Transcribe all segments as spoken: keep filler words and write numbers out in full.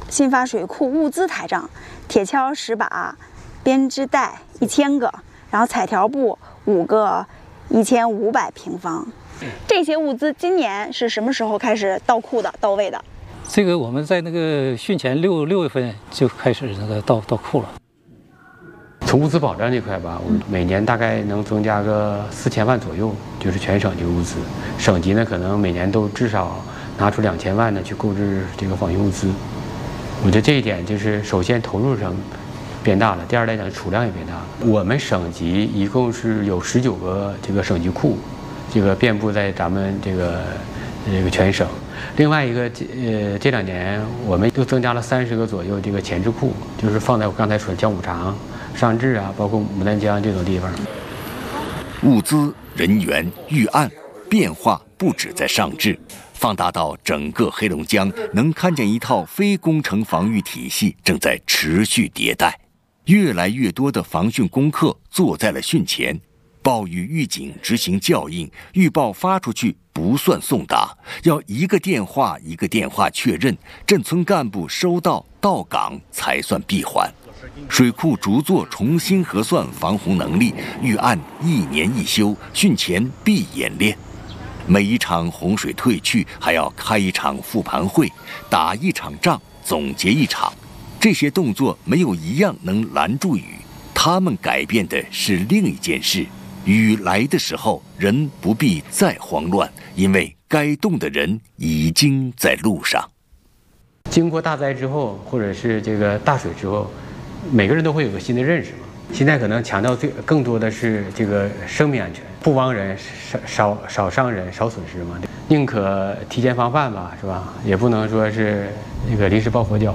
新发水库物资台账，铁锹十把，编织袋一千个，然后彩条布五个，一千五百平方。这些物资今年是什么时候开始到库的、到位的？ 这个我们在那个汛前六六月份就开始那个到到库了。 从物资保障这块吧，我们每年大概能增加个四千万左右，就是全省这个物资。省级呢，可能每年都至少拿出两千万呢去购置这个防汛物资。我觉得这一点就是首先投入上变大了，第二来讲储量也变大了。我们省级一共是有十九个这个省级库，这个遍布在咱们这个这个全省。另外一个，呃，这两年我们又增加了三十个左右这个前置库，就是放在我刚才说的江五常、上治啊，包括牡丹江这种地方。 物资、人员、预案变化不止在上治，放大到整个黑龙江，能看见一套非工程防御体系正在持续迭代。越来越多的防汛功课做在了汛前。暴雨预警执行校应，预报发出去不算送达，要一个电话一个电话确认，镇村干部收到到岗才算闭环。水库逐座重新核算防洪能力，预案一年一修，汛前必演练。每一场洪水退去，还要开一场复盘会，打一场仗，总结一场。这些动作没有一样能拦住雨，他们改变的是另一件事。雨来的时候，人不必再慌乱，因为该动的人已经在路上。 经过大灾之后，或者是这个大水之后，每个人都会有个新的认识嘛。现在可能强调最更多的是这个生命安全，不亡人，少少少伤人，少损失嘛。宁可提前防范吧，是吧？也不能说是那个临时抱佛脚。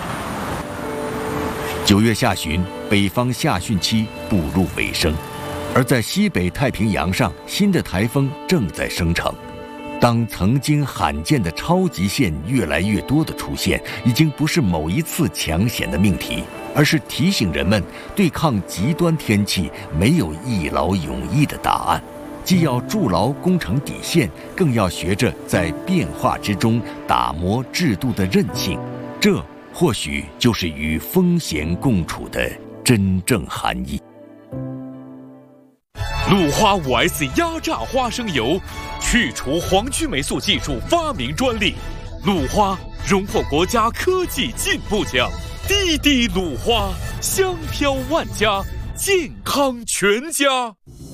九月下旬，北方夏汛期步入尾声。而在西北太平洋上，新的台风正在生成。当曾经罕见的超级线越来越多的出现，已经不是某一次抢险的命题，而是提醒人们对抗极端天气没有一劳永逸的答案。既要筑牢工程底线，更要学着在变化之中打磨制度的韧性。这或许就是与风险共处的真正含义。 鲁花 五 S 压榨花生油，去除黄曲霉素技术发明专利。鲁花荣获国家科技进步奖。滴滴鲁花，香飘万家，健康全家。